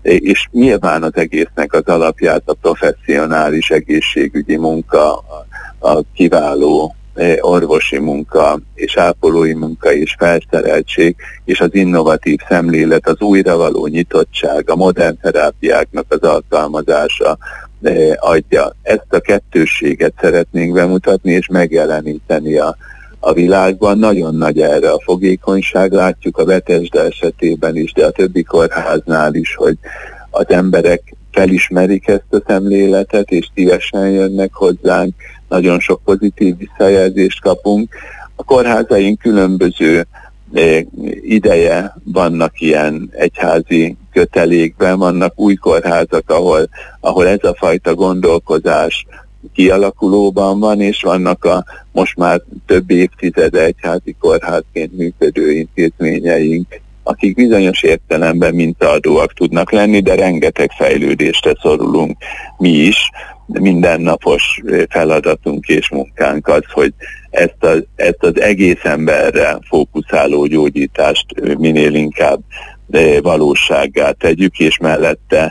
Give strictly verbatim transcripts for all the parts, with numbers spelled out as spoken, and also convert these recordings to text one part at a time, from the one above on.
és nyilván az egésznek az alapját a professzionális egészségügyi munka, a, a kiváló orvosi munka, és ápolói munka, és felszereltség, és az innovatív szemlélet, az újra való nyitottság, a modern terápiáknak az alkalmazása adja. Ezt a kettősséget szeretnénk bemutatni, és megjeleníteni a, a világban. Nagyon nagy erre a fogékonyság, látjuk a Bethesda esetében is, de a többi kórháznál is, hogy az emberek felismerik ezt a szemléletet, és szívesen jönnek hozzánk, nagyon sok pozitív visszajelzést kapunk. A kórházaink különböző eh, ideje vannak ilyen egyházi kötelékben, vannak új kórházak, ahol, ahol ez a fajta gondolkozás kialakulóban van, és vannak a most már több évtizede egyházi kórházként működő intézményeink, akik bizonyos értelemben mintaadóak tudnak lenni, de rengeteg fejlődésre szorulunk mi is. Mindennapos feladatunk és munkánk az, hogy ezt az, ezt az egész emberre fókuszáló gyógyítást minél inkább valósággá tegyük, és mellette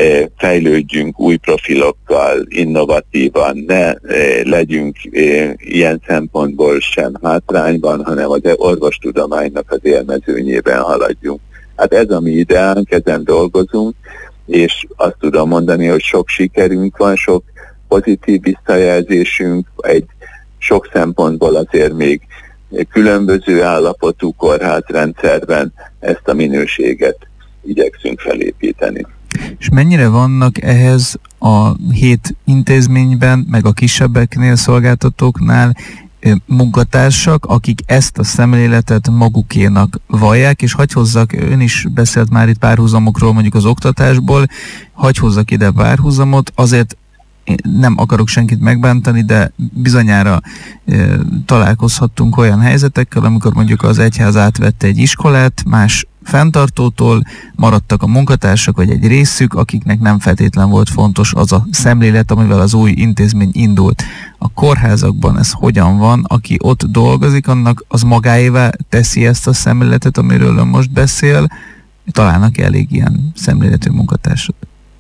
fejlődjünk új profilokkal, innovatívan, ne legyünk ilyen szempontból sem hátrányban, hanem az orvostudománynak az élmezőnyében haladjunk. Hát ez a mi ideánk, ezen dolgozunk, és azt tudom mondani, hogy sok sikerünk van, sok pozitív visszajelzésünk, egy sok szempontból azért még különböző állapotú kórházrendszerben ezt a minőséget igyekszünk felépíteni. És mennyire vannak ehhez a hét intézményben, meg a kisebbeknél, szolgáltatóknál munkatársak, akik ezt a szemléletet magukénak vallják, és hagy hozzak, ön is beszélt már itt párhuzamokról, mondjuk az oktatásból, hagy hozzak ide párhuzamot, azért nem akarok senkit megbántani, de bizonyára e, találkozhattunk olyan helyzetekkel, amikor mondjuk az egyház átvette egy iskolát, más fenntartótól, maradtak a munkatársak, vagy egy részük, akiknek nem feltétlen volt fontos az a szemlélet, amivel az új intézmény indult. A kórházakban ez hogyan van? Aki ott dolgozik, annak az magáévá teszi ezt a szemléletet, amiről ön most beszél, találnak elég ilyen szemléletű munkatársat.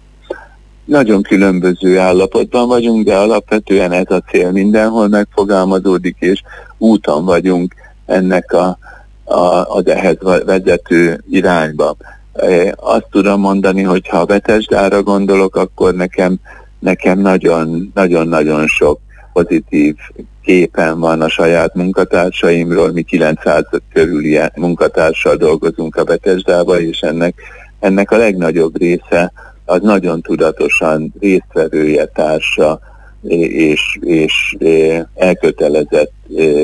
Nagyon különböző állapotban vagyunk, de alapvetően ez a cél mindenhol megfogalmazódik, és úton vagyunk ennek a, a, az ehhez vezető irányba. Azt tudom mondani, hogy ha a Bethesdára gondolok, akkor nekem nekem nagyon-nagyon sok pozitív képen van a saját munkatársaimról. Mi kilencszáz körül ilyen munkatársal dolgozunk a Bethesdába, és ennek, ennek a legnagyobb része az nagyon tudatosan résztvevője, társa és, és elkötelezett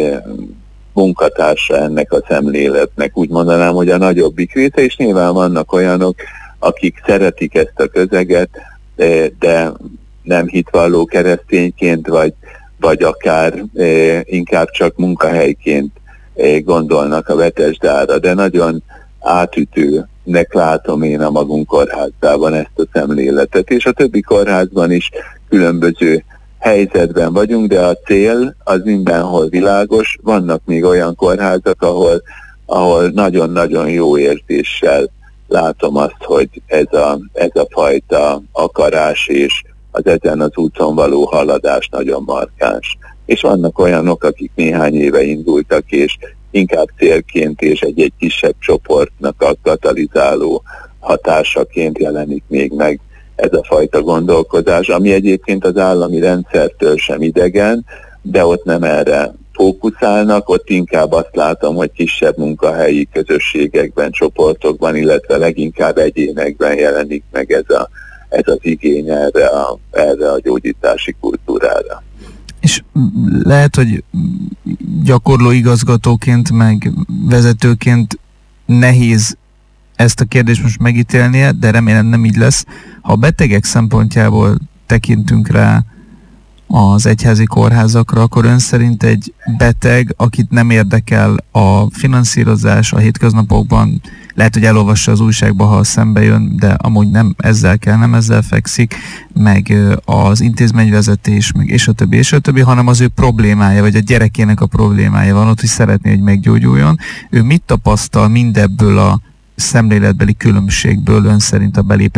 munkatársa ennek a szemléletnek. Úgy mondanám, hogy a nagyobbik része, és nyilván vannak olyanok, akik szeretik ezt a közeget, de nem hitvalló keresztényként, vagy, vagy akár inkább csak munkahelyként gondolnak a Bethesdára, de nagyon átütőnek látom én a magunk kórházában ezt a szemléletet, és a többi kórházban is különböző helyzetben vagyunk, de a cél az mindenhol világos. Vannak még olyan kórházak, ahol, ahol nagyon-nagyon jó érzéssel látom azt, hogy ez a, ez a fajta akarás és az ezen az úton való haladás nagyon markáns. És vannak olyanok, akik néhány éve indultak, és inkább célként és egy-egy kisebb csoportnak a katalizáló hatásaként jelenik még meg ez a fajta gondolkodás, ami egyébként az állami rendszertől sem idegen, de ott nem erre fókuszálnak, ott inkább azt látom, hogy kisebb munkahelyi közösségekben, csoportokban, illetve leginkább egyénekben jelenik meg ez, a, ez az igény erre a, erre a gyógyítási kultúrára. És lehet, hogy gyakorló igazgatóként, meg vezetőként nehéz ezt a kérdést most megítélnie, de remélem nem így lesz. Ha a betegek szempontjából tekintünk rá az egyházi kórházakra, akkor ön szerint egy beteg, akit nem érdekel a finanszírozás a hétköznapokban, lehet, hogy elolvassa az újságba, ha szembe jön, de amúgy nem ezzel kell, nem ezzel fekszik, meg az intézményvezetés, meg és a többi, és a többi, hanem az ő problémája, vagy a gyerekének a problémája van ott, hogy szeretné, hogy meggyógyuljon. Ő mit tapasztal mindebből a szemléletbeli különbségből ön szerint a belépő